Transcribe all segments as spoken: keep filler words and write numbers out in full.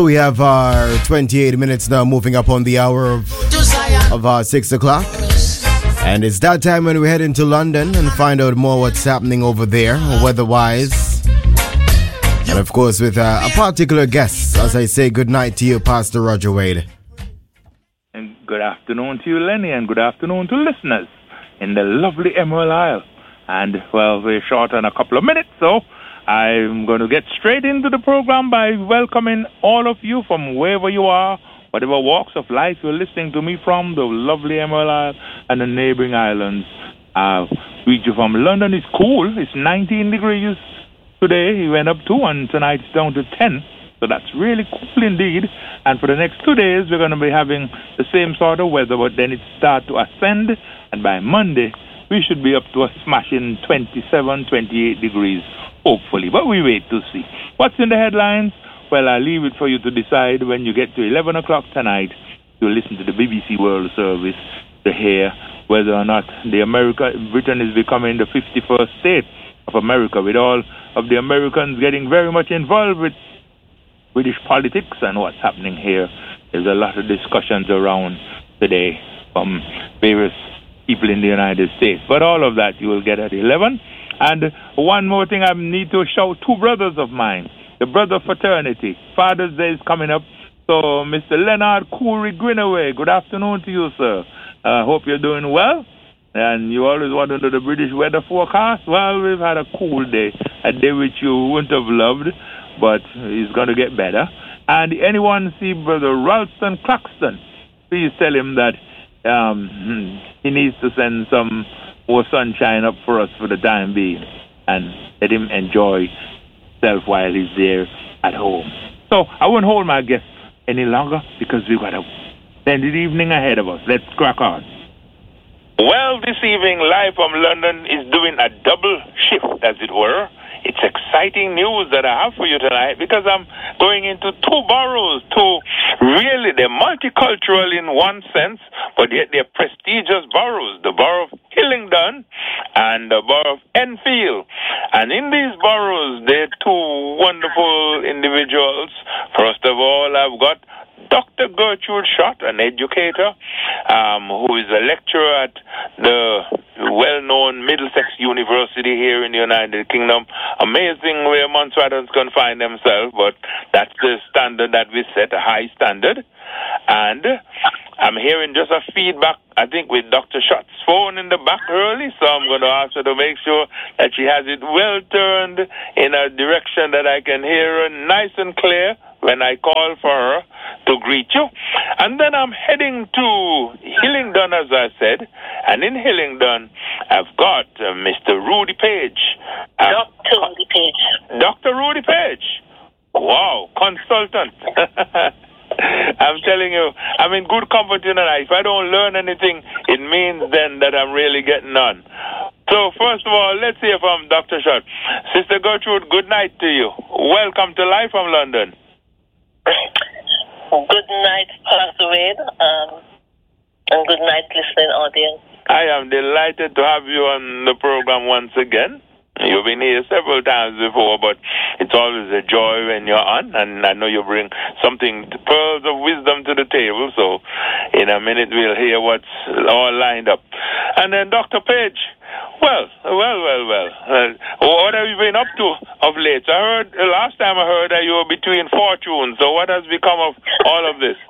We have our twenty-eight minutes now, moving up on the hour of, of our six o'clock. And it's that time when we head into London and find out more what's happening over there, weather-wise. And of course, with uh, a particular guest, as I say, good night to you, Pastor Roger Wade. And good afternoon to you, Lenny, and good afternoon to listeners in the lovely Emerald Isle. And, well, we're short on a couple of minutes, so I'm going to get straight into the program by welcoming all of you from wherever you are, whatever walks of life you're listening to me from, the lovely Emerald Isle and the neighboring islands. Uh, reach you from London. It's cool. It's nineteen degrees today. It went up two, and tonight it's down to ten. So that's really cool indeed. And for the next two days, we're going to be having the same sort of weather, but then it starts to ascend, and by Monday, we should be up to a smashing twenty-seven, twenty-eight degrees, hopefully. But we wait to see. What's in the headlines? Well, I'll leave it for you to decide when you get to eleven o'clock tonight to listen to the B B C World Service to hear whether or not the America, Britain is becoming the fifty-first state of America, with all of the Americans getting very much involved with British politics and what's happening here. There's a lot of discussions around today from various people in the United States. But all of that you will get at eleven. And one more thing, I need to shout two brothers of mine, the brother fraternity. Father's Day is coming up. So, Mister Leonard Cooley Greenaway, good afternoon to you, sir. I uh, hope you're doing well. And you always want to know the British weather forecast. Well, we've had a cool day, a day which you wouldn't have loved, but it's going to get better. And anyone see Brother Ralston Claxton, please tell him that um, he needs to send some more sunshine up for us for the time being, and let him enjoy himself while he's there at home. So I won't hold my guests any longer because we've got a splendid evening ahead of us. Let's crack on. Well, this evening, live from London is doing a double shift, as it were. It's exciting news that I have for you tonight because I'm going into two boroughs, two really, they're multicultural in one sense, but yet they're prestigious boroughs, the borough of Hillingdon and the borough of Enfield. And in these boroughs, there are two wonderful individuals. First of all, I've got Doctor Gertrude Schott, an educator um, who is a lecturer at the well-known Middlesex University here in the United Kingdom. Amazing where Montserratans can find themselves, but that's the standard that we set, a high standard. And I'm hearing just a feedback, I think, with Doctor Schott's phone in the back early, so I'm going to ask her to make sure that she has it well turned in a direction that I can hear her nice and clear when I call for her to greet you. And then I'm heading to Hillingdon, as I said, and in Hillingdon, I've got uh, Mister Rudy Page. Uh, Doctor Rudy Page. Doctor Rudy Page. Wow, consultant. I'm telling you, I'm in good company tonight. If I don't learn anything, it means then that I'm really getting on. So, first of all, let's hear from Doctor Schott. Sister Gertrude, good night to you. Welcome to Live from London. Good night, Pastor Wade, um, and good night, listening audience. I am delighted to have you on the program once again. You've been here several times before, but it's always a joy when you're on, and I know you bring something, pearls of wisdom to the table, so in a minute we'll hear what's all lined up. And then Doctor Page, well, well, well, well, uh, what have you been up to of late? I heard, last time I heard that you were between fortunes, so what has become of all of this?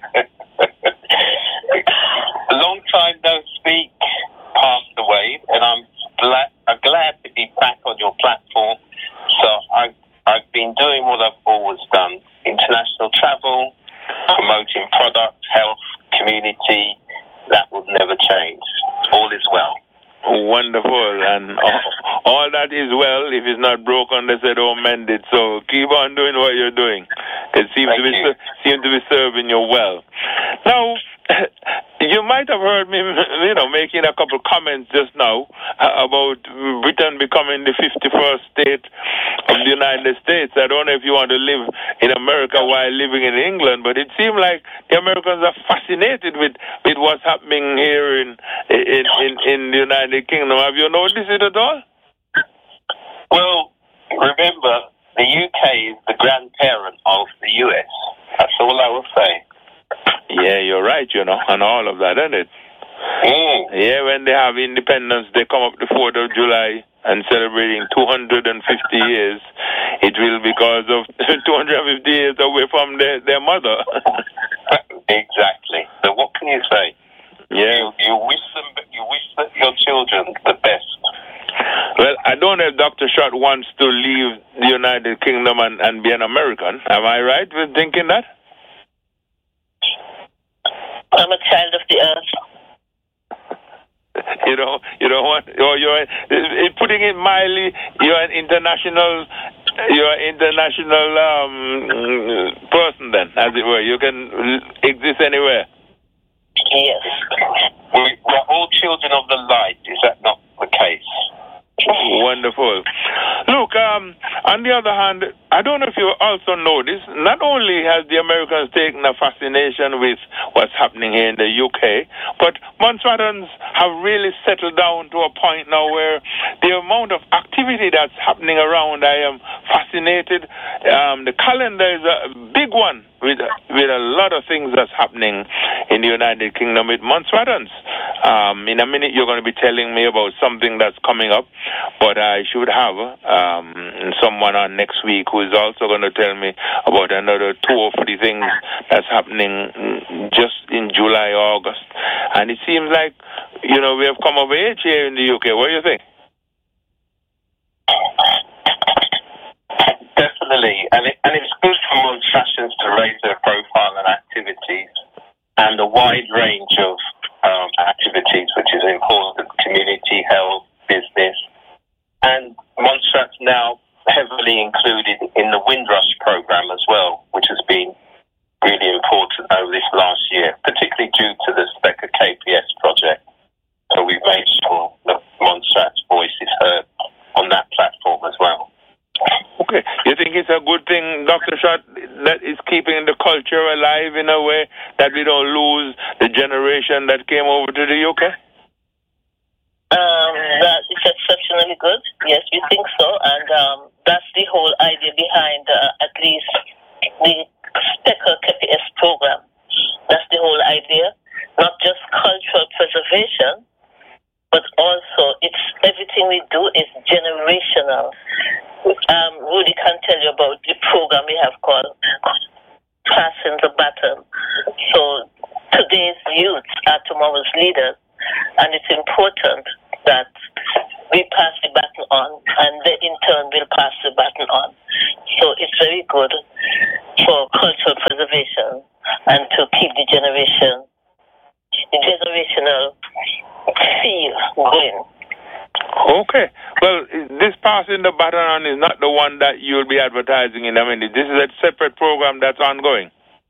A long time no speak, passed away, and I'm glad, I'm glad to be back on your platform. So I've, I've been doing what I've always done, international travel, promoting products, health, community. That will never change. All is well. Wonderful, and all, all that is well. If it's not broken, they say don't mend it. So keep on doing what you're doing. It seems Thank to be you. seems to be serving you well. Now, you might have heard me, you know, making a couple comments just now uh, about Britain becoming the fifty-first state of the United States. I don't know if you want to live in America while living in England, but it seems like the Americans are fascinated with, with what's happening here in, in in in the United Kingdom. Have you noticed it at all? Well, remember, the U K is the grandparent of the U S. Yeah, you're right, you know, and all of that, isn't it? Mm. Yeah, when they have independence, they come up the fourth of July and celebrating two hundred fifty years. It will be because of two hundred fifty years away from their, their mother. Exactly. So what can you say? Yeah. You, you wish them, you wish that your children the best. Well, I don't know if Doctor Shott wants to leave the United Kingdom and, and be an American. Am I right with thinking that? I'm a child of the earth. You know, you don't want, you're, you're putting it mildly, you're an international, you're an international um, person then, as it were. You can exist anywhere. Yes. We, we're all children of the light. Is that not the case? Wonderful. Look, um, on the other hand, I don't know if you also noticed, not only has the Americans taken a fascination with what's happening here in the U K, but Montrealans have really settled down to a point now where the amount of activity that's happening around, I am fascinated. Um, the calendar is a big one with, with a lot of things that's happening in the United Kingdom with Montrealans. Um, in a minute, you're going to be telling me about something that's coming up, but I should have um, someone on next week who is also going to tell me about another two or three things that's happening just in July, August. And it seems like, you know, we have come of age here in the U K. What do you think? Definitely. And, it, and it's good for Montrealans to raise their profile and activities and a wide range of um, activities, which is important: community, health, business. And Montreal's now heavily included in the Windrush program as well, which has been really important over this last year, particularly due to the Specker K P S project. So we've made sure that Montreal's voice is heard on that platform as well. Okay. You think it's a good thing, Doctor Shott, that is keeping the culture alive in a way that we don't lose the generation that came over to the U K? Um, that is exceptionally good. Yes, we think so. And um, that's the whole idea behind uh, at least the Specker K P S program. That's the whole idea. Not just cultural preservation, but also it's everything we do is generational. Um, Rudy can tell you about the program we have called Passing the Baton. So today's youth are tomorrow's leaders, and it's important that we pass the baton on, and they in turn will pass the baton on. So it's very good for cultural preservation and to keep the generation, the generational feel going. Okay. Well, this passing the baton on is not the one that you'll be advertising in a minute. This is a separate program that's ongoing.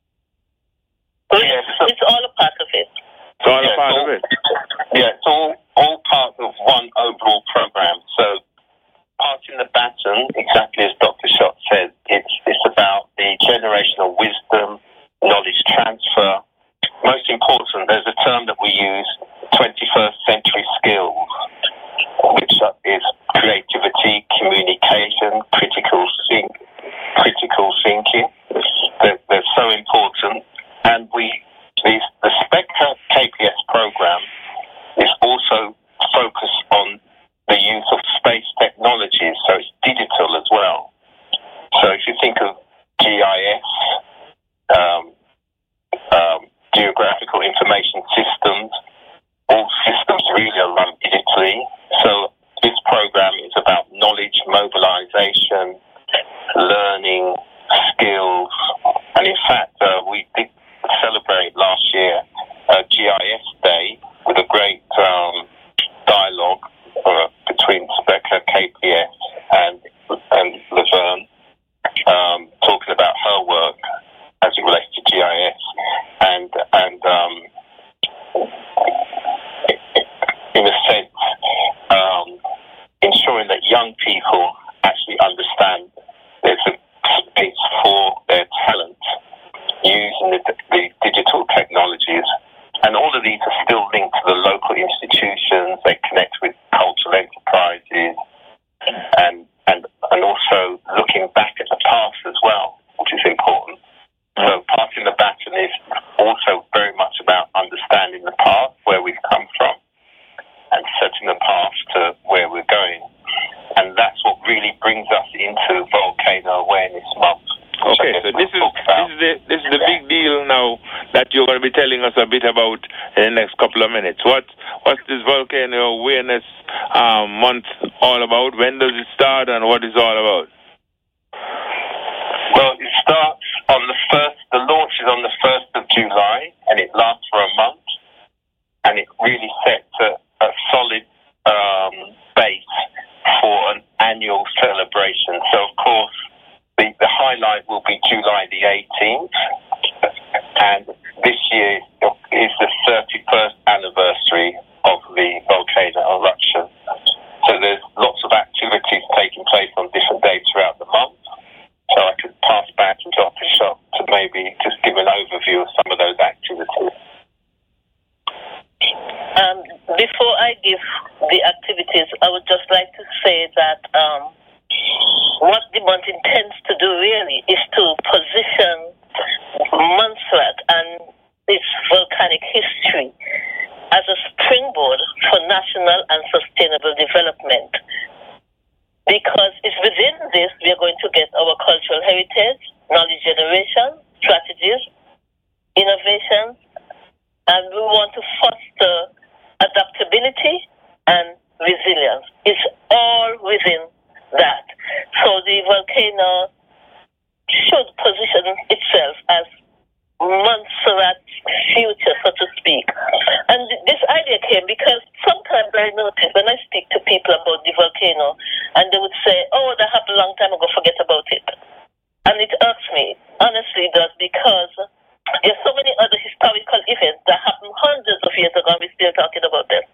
Well, it's, it's all a part of it. It's all yeah, a part all, of it. Yeah, it's all, all part of one overall program. So passing the baton, exactly as Doctor Shott said, it's, it's about the generational wisdom, knowledge transfer. Most important, there's a term that we use, twenty-first century skills, which is creativity, communication, critical think, critical thinking. They're, they're so important. And we, the, the Specker K P S program is also focused on the use of space technologies, so it's digital as well. So if you think of G I S, um, um, geographical information systems, all systems really are run digitally. So this program is about knowledge mobilization, learning, skills, and in fact, uh, we did celebrate last year uh, G I S Day with a great um, dialogue uh, between Specker K P S and and Laverne, um, talking about her work as it relates to G I S, and and um, in a sense, um, ensuring that young people actually understand there's a space for their talent using the, the digital technologies. And all of these are still linked to the local institutions. They connect with cultural enterprises and, and, and also looking back at the past as well, which is important. So passing the baton is also very the this is the big deal now that you're going to be telling us a bit about in the next couple of minutes. What what's this volcano awareness um, month all about? When does it start, and what is it all about? Well, it starts on the first. The launch is on the first of July, and it lasts for a month, and it really sets a, a solid um, base for an annual celebration. So, of course, the, the highlight will be July the eighteenth, and this year is the thirty-first anniversary of the volcano eruption. So there's lots of activities taking place on different days throughout the month. So I could pass back to Doctor Shop to maybe just give an overview of some of those activities. Um, before I give the activities, I would just like to say that um, what the month intends to do really is to position Montserrat and its volcanic history as a springboard for national and sustainable development. Because it's within this we are going to get our cultural heritage, knowledge generation, strategies, innovations, and we want to foster adaptability and resilience. It's all within that. So the volcano should position itself as Montserrat's future, so to speak. And this idea came because sometimes I notice when I speak to people about the volcano, and they would say, oh, that happened a long time ago, forget about it. And it irks me, honestly it does, because there's so many other historical events that happened hundreds of years ago, and we're still talking about them.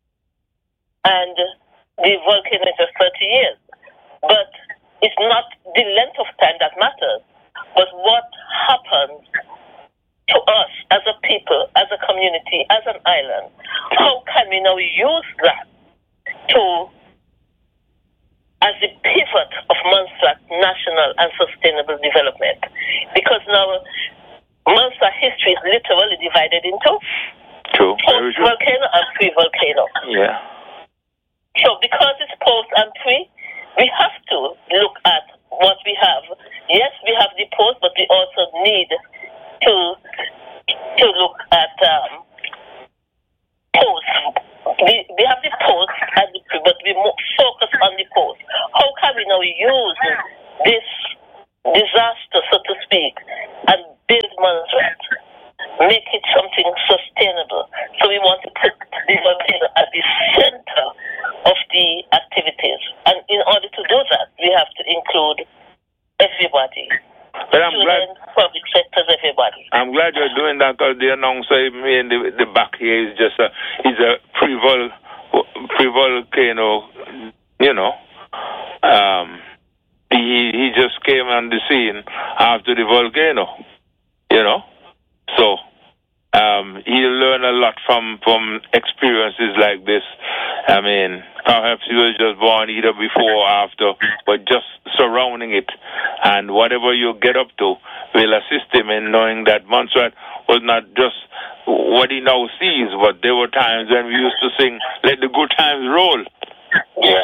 And the volcano is just thirty years. But it's not the length of time that matters, but what happens to us as a people, as a community, as an island. How can we now use that to, as the pivot of Montserrat national and sustainable development? Because now Montserrat history is literally divided into True. post-volcano and pre-volcano. Yeah. So because it's post and pre, we have to look at what we have. Yes, we have the post, but we also need to to look at um, post. We, we have the post and the pre, but we focus on the post. How can we now use this disaster, so to speak, and build Montserrat, make it something sustainable? So we want to put the volcano at the center of the activities, and in order to do that, we have to include everybody. But I'm Students, glad, public sectors, everybody. I'm glad you're doing that, because the announcer in the, the back here is just a, is a pre-vol, pre-volcano, you know. Um, he, he just came on the scene after the volcano, you know. So um, he'll learn a lot from, from experiences like this. I mean, perhaps he was just born either before or after, but just surrounding it, and whatever you get up to will assist him in knowing that Montserrat was not just what he now sees, but there were times when we used to sing, let the good times roll. Yeah.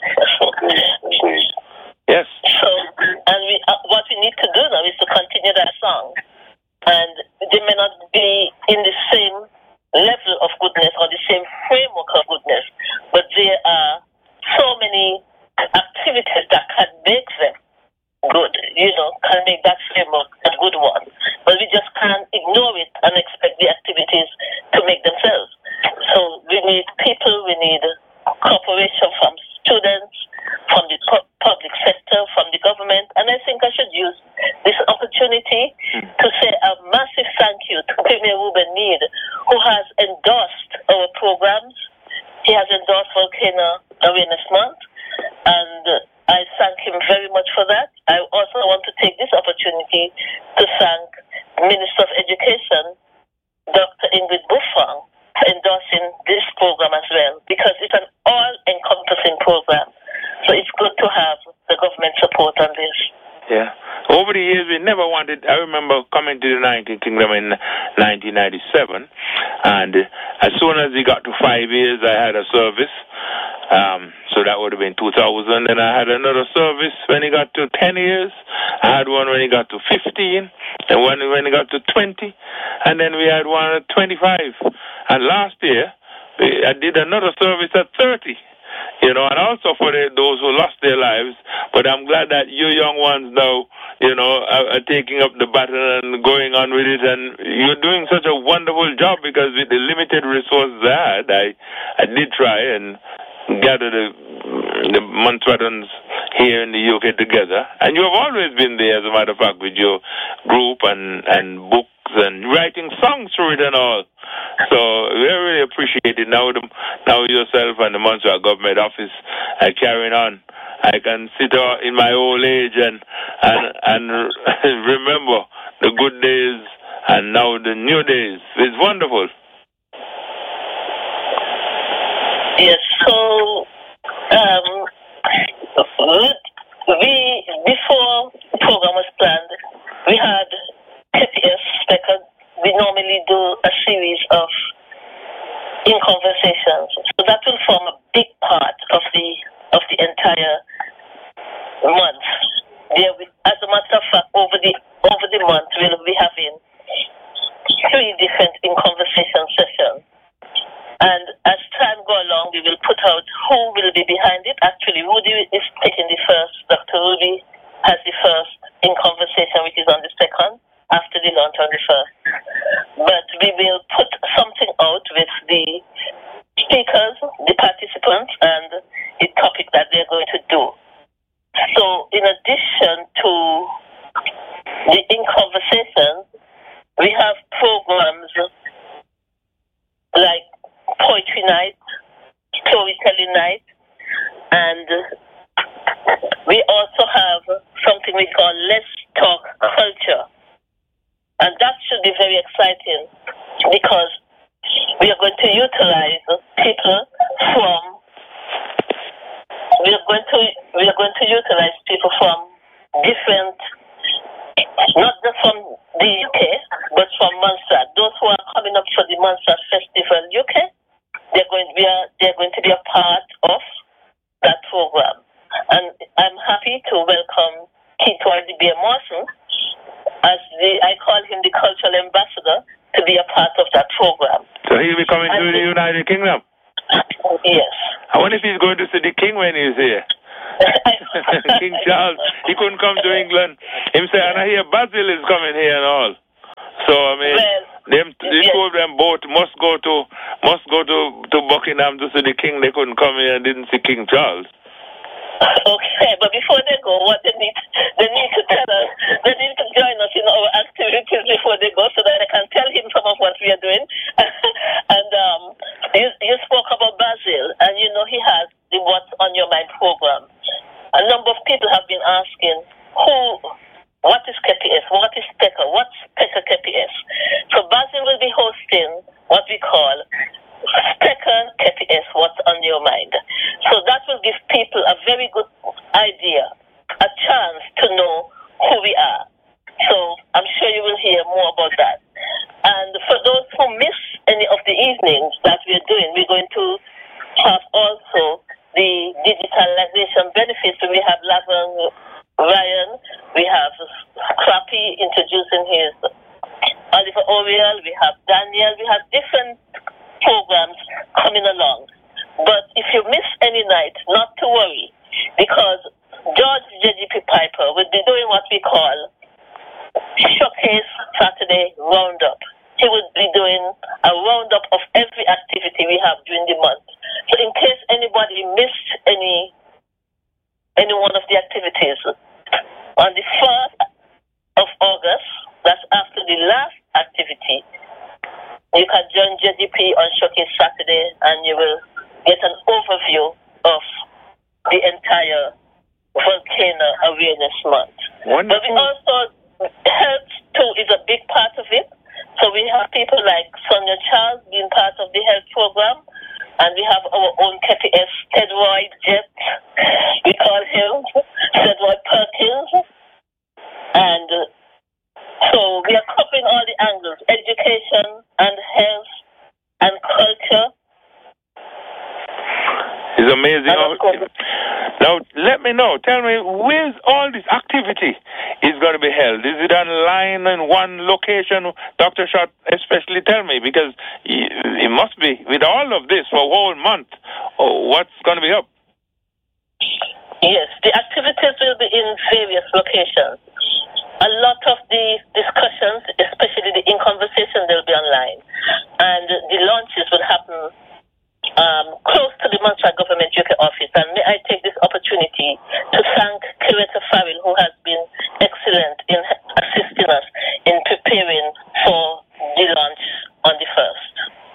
Yes. So, and we, uh, what we need to do now is to continue that song. And they may not be in the same level of goodness or the same framework of goodness, but there are so many activities that can make them good, you know, can make that framework a good one. But we just can't ignore it and expect the activities to make themselves. So we need people, we need cooperation from students, from the pu- public sector, from the government. And I think I should use this opportunity to say a massive thank you to Premier Ruben Mead, who has endorsed our programs. He has endorsed Volcano Awareness Month, and I thank him very much for that. I also want to take this opportunity to thank Minister of Education, Doctor Ingrid Buffon, for endorsing this program as well, because it's an all-encompassing program. So it's good to have the government support on this. Yeah. Over the years, we never wanted, I remember coming to the United Kingdom in nineteen ninety-seven, and as soon as we got to five years, I had a service, Um, so that would have been two thousand. Then I had another service when he got to ten years. I had one when he got to fifteen, and one when he got to twenty, and then we had one at twenty-five. And last year, I did another service at thirty. You know, and also for the, those who lost their lives. But I'm glad that you young ones now, you know, are, are taking up the baton and going on with it. And you're doing such a wonderful job, because with the limited resources I had, I, I did try and gather the, the Montreatans here in the U K together. And you have always been there, as a matter of fact, with your group and, and books and writing songs through it and all. So we really appreciate it. Now, the, now yourself and the Montreal Government Office are carrying on. I can sit in my old age and and and remember the good days and now the new days. It's wonderful. Yes. So um, we before the program was planned, we had K P S Specker. We normally do a series of in conversations, so that will form a big part of the of the entire month. There, we, as a matter of fact, over the over the month, we'll be having three different in conversation sessions. And as time go along, we will put out who will be behind it. Actually, Rudy is taking the first. Doctor Rudy has the first in conversation, which is on the second, after the launch on the first. But we will put something out with the speakers, the participants, and the topic that they're going to do. So in addition to the in conversation, we have programs like Poetry Night, Storytelling Night, and we also have something we call Let's Talk Culture. And that should be very exciting, because we are going to utilize people from we are going to we are going to utilize people from different, not just from the U K, but from Montserrat. Those who are coming up for the Montserrat Festival U K, they're going we are they're going to be a part of that program. And I'm happy to welcome Keith Bear Morrison, as the, I call him the cultural ambassador, to be a part of that program. So he'll be coming and to the United Kingdom? Yes. I wonder if he's going to see the King when he's here. King Charles. He couldn't come to England. Him say, and I hear Basil is coming here and all. So, I mean, well, them, they yes. told them both must go to must go to, to Buckingham to see the King. They couldn't come here and didn't see King Charles. Okay, but before they go, what they need, they need to tell us, they need to join us in our activities before they go, so that I can tell him some of what we are doing. And um, you, you spoke about Basil, and you know he has the What's on Your Mind program. A number of people have been asking, who, what is K P S? What is Specker? What's Specker K P S? So Basil will be hosting what we call Specker K P S, What's on Your Mind. So that will give people a very good idea, a chance to know who we are. So I'm sure you will hear more about that. And for those who miss any of the evenings that we're doing, we're going to have also the digitalization benefits. So we have Laverne Ryan, we have Crappy introducing his Oliver Oriel, we have Daniel, we have different programs coming along. But if you miss any night, not to worry, because George J G P Piper will be doing what we call Showcase Saturday Roundup. He will be doing a roundup of every activity we have during the month. So in case anybody missed any any one of the activities, on the first of August, that's after the last activity, you can join J G P on Showcase Saturday, and you will get an overview of the entire Volcano Awareness Month. Wonderful. But we also, health too is a big part of it. So we have people like Sonia Charles being part of the health program, and we have our own K P S, Tedroy Jet, we call him, Tedroy Perkins. And so we are covering all the angles, education and health and culture. It's It's amazing. Now, let me know. Tell me, where's all this activity is going to be held? Is it online in one location? Doctor Shot, especially tell me, because it must be, with all of this for a whole month, what's going to be up? Yes, the activities will be in various locations. A lot of the discussions, especially the in conversation, they'll be online. And the launches will happen um, close to the Montserrat Government U K office. And may I take this opportunity to thank Curator Farrell, who has been excellent in assisting us in preparing for the launch on the first.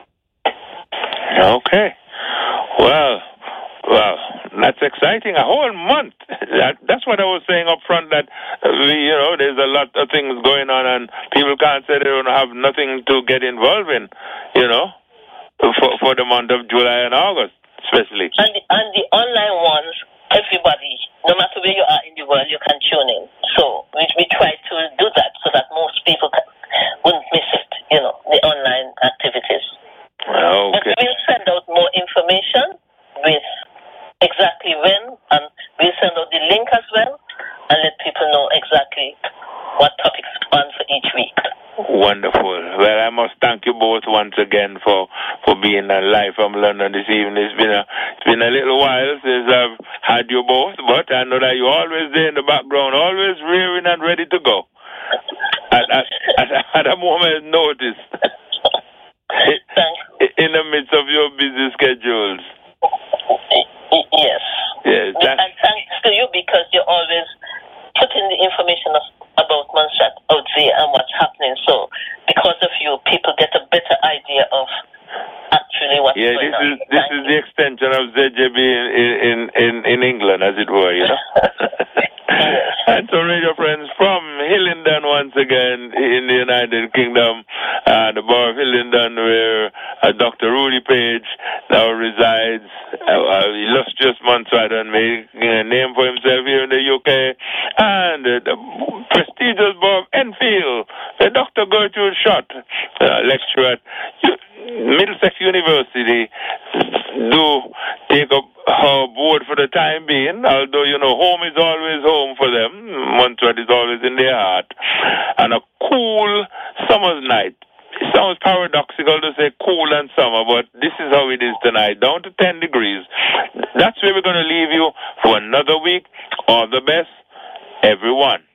Okay. Well, well, that's exciting. A whole month. That, that's what I was saying up front, that, uh, we, you know, there's a lot of things going on and people can't say they don't have nothing to get involved in, you know, for, for the month of July and August, especially. And the, and the online ones, everybody, no matter where you are in the world, you can tune in. So we, we try to do that so that most people can, wouldn't miss it, you know, the online activities. Okay. But we'll send out more information with exactly when, and we'll send out the link as well and let people know exactly what topics on for each week. Wonderful. Well, I must thank you both once again for, for being on live from London this evening. It's been a it's been a little while since I've had you both, but I know that you're always there in the background, always rearing and ready to go at, at, at, at a moment's notice. In the midst of your busy schedules. Yes. Yes. And thanks to you, because you're always putting the information of, about Montserrat out there and what's happening. So because of you, people get a better idea of actually what's yeah, going this on. is this Thank is you. the extension of Z J B in in, in, in England, as it were, you know. Yes. And so, radio friends, from Hillingdon once again in the United Kingdom, uh, the borough of Hillingdon, where uh, Doctor Rudy Page now resides, uh, uh, illustrious Montserrat, making a name for himself here in the U K, and uh, the prestigious borough of Enfield, where Doctor Gertrude Schott, uh, lecturer at Middlesex University, do take up her board for the time being, although, you know, home is always home for them. Montserrat is always in their heart. And a cool summer's night. It sounds paradoxical to say cool and summer, but this is how it is tonight, down to ten degrees. That's where we're going to leave you for another week. All the best, everyone.